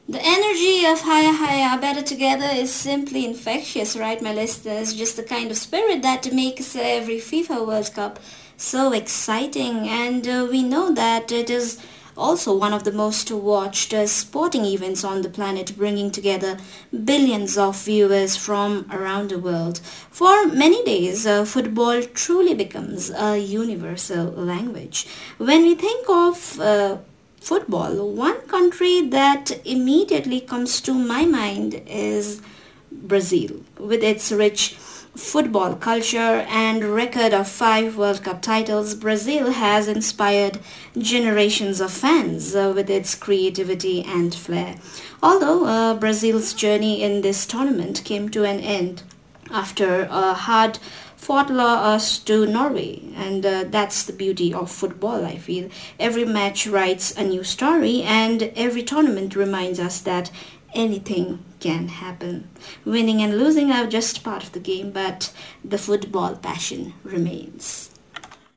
The energy of Haya Haya Better Together is simply infectious, right, my listeners? Just the kind of spirit that makes every FIFA World Cup so exciting. And we know that it is also one of the most watched sporting events on the planet, bringing together billions of viewers from around the world. For many days, football truly becomes a universal language. When we think of football, one country that immediately comes to my mind is Brazil, with its rich football culture and record of 5 World Cup titles. Brazil has inspired generations of fans with its creativity and flair. Although Brazil's journey in this tournament came to an end after a hard fought loss to Norway, and that's the beauty of football. I feel every match writes a new story, and every tournament reminds us that anything can happen. Winning and losing are just part of the game, but the football passion remains.